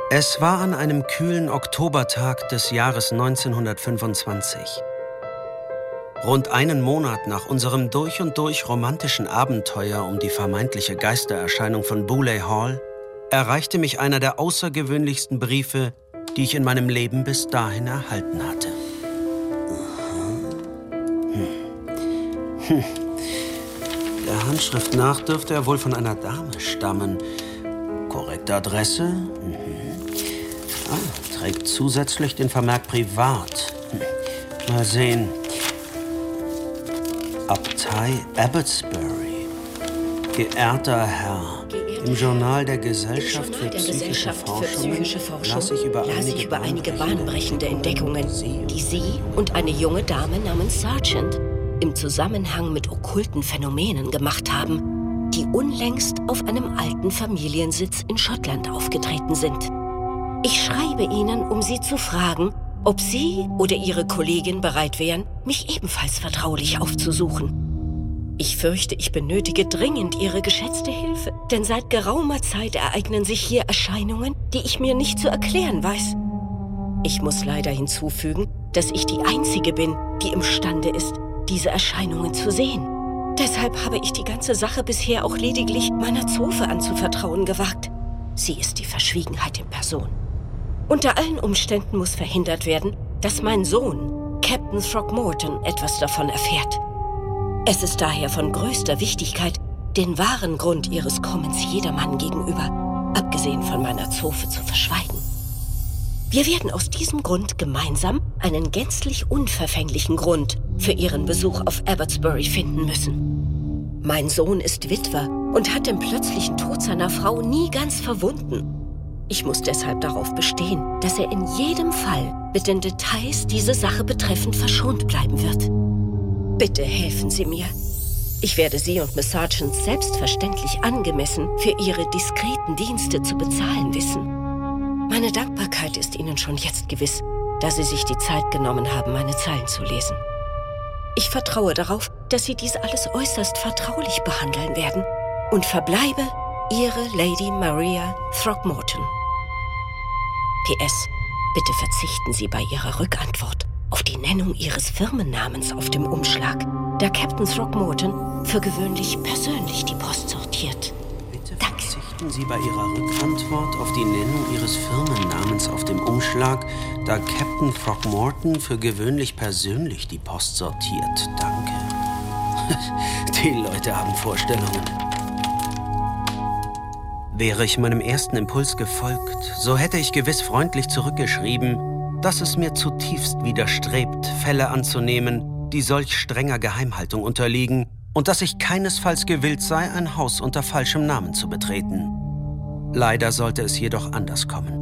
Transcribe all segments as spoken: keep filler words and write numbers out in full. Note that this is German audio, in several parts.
Es war an einem kühlen Oktobertag des Jahres neunzehnhundertfünfundzwanzig. Rund einen Monat nach unserem durch und durch romantischen Abenteuer um die vermeintliche Geistererscheinung von Boulay Hall erreichte mich einer der außergewöhnlichsten Briefe, die ich in meinem Leben bis dahin erhalten hatte. Hm. Hm. Der Handschrift nach dürfte er wohl von einer Dame stammen. Korrekte Adresse? Mhm. Ah, trägt zusätzlich den Vermerk privat. Hm. Mal sehen. Abtei Abbotsbury. Geehrter Herr, im Journal der Gesellschaft für psychische Forschung lasse ich über einige, über einige bahnbrechende Entdeckungen, die Sie und eine junge Dame namens Sargent im Zusammenhang mit okkulten Phänomenen gemacht haben, die unlängst auf einem alten Familiensitz in Schottland aufgetreten sind. Ich schreibe Ihnen, um Sie zu fragen, ob Sie oder Ihre Kollegin bereit wären, mich ebenfalls vertraulich aufzusuchen. Ich fürchte, ich benötige dringend Ihre geschätzte Hilfe, denn seit geraumer Zeit ereignen sich hier Erscheinungen, die ich mir nicht zu erklären weiß. Ich muss leider hinzufügen, dass ich die Einzige bin, die imstande ist, diese Erscheinungen zu sehen. Deshalb habe ich die ganze Sache bisher auch lediglich meiner Zofe anzuvertrauen gewagt. Sie ist die Verschwiegenheit in Person. Unter allen Umständen muss verhindert werden, dass mein Sohn, Captain Throckmorton, etwas davon erfährt. Es ist daher von größter Wichtigkeit, den wahren Grund ihres Kommens jedermann gegenüber, abgesehen von meiner Zofe, zu verschweigen. Wir werden aus diesem Grund gemeinsam einen gänzlich unverfänglichen Grund für ihren Besuch auf Abbotsbury finden müssen. Mein Sohn ist Witwer und hat den plötzlichen Tod seiner Frau nie ganz verwunden. Ich muss deshalb darauf bestehen, dass er in jedem Fall mit den Details diese Sache betreffend verschont bleiben wird. Bitte helfen Sie mir. Ich werde Sie und Miss Sargent selbstverständlich angemessen für Ihre diskreten Dienste zu bezahlen wissen. Meine Dankbarkeit ist Ihnen schon jetzt gewiss, da Sie sich die Zeit genommen haben, meine Zeilen zu lesen. Ich vertraue darauf, dass Sie dies alles äußerst vertraulich behandeln werden und verbleibe Ihre Lady Maria Throckmorton. P S. Bitte verzichten Sie bei Ihrer Rückantwort auf die Nennung Ihres Firmennamens auf dem Umschlag, da Captain Throckmorton für gewöhnlich persönlich die Post sortiert. Bitte Danke. verzichten Sie bei Ihrer Rückantwort auf die Nennung Ihres Firmennamens auf dem Umschlag, da Captain Throckmorton für gewöhnlich persönlich die Post sortiert. Danke. Die Leute haben Vorstellungen. Wäre ich meinem ersten Impuls gefolgt, so hätte ich gewiss freundlich zurückgeschrieben, dass es mir zutiefst widerstrebt, Fälle anzunehmen, die solch strenger Geheimhaltung unterliegen, und dass ich keinesfalls gewillt sei, ein Haus unter falschem Namen zu betreten. Leider sollte es jedoch anders kommen.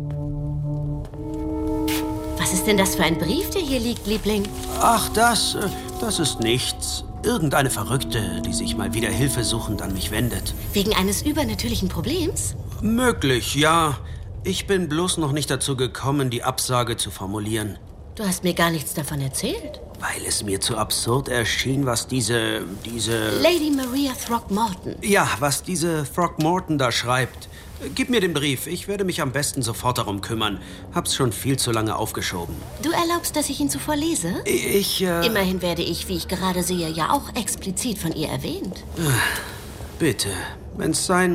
Was ist denn das für ein Brief, der hier liegt, Liebling? Ach, das, das ist nichts. Irgendeine Verrückte, die sich mal wieder hilfesuchend an mich wendet. Wegen eines übernatürlichen Problems? Möglich, ja. Ich bin bloß noch nicht dazu gekommen, die Absage zu formulieren. Du hast mir gar nichts davon erzählt. Weil es mir zu absurd erschien, was diese, diese... Lady Maria Throckmorton. Ja, was diese Throckmorton da schreibt. Gib mir den Brief, ich werde mich am besten sofort darum kümmern. Hab's schon viel zu lange aufgeschoben. Du erlaubst, dass ich ihn zuvor lese? Ich, äh... Immerhin werde ich, wie ich gerade sehe, ja auch explizit von ihr erwähnt. Bitte, wenn's sein